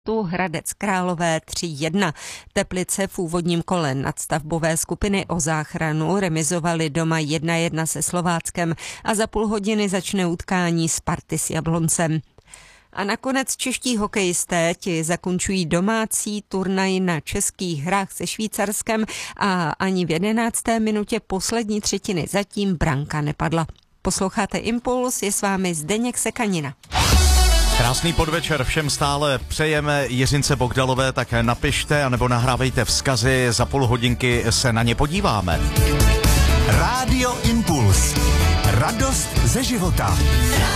tu Hradec Králové 3-1. Teplice v úvodním kole nadstavbové skupiny o záchranu remizovaly doma 1-1 se Slováckem a za půl hodiny začne utkání Sparty s Jabloncem. A nakonec čeští hokejisté ti zakončují domácí turnaj na Českých hrách se Švýcarskem a ani v 11. minutě poslední třetiny zatím branka nepadla. Posloucháte Impuls, je s vámi Zdeněk Sekanina. Krásný podvečer všem stále přejeme. Jiřince Bogdalové, tak napište anebo nahrávejte vzkazy, za půl hodinky se na ně podíváme. Rádio Impuls. Radost ze života.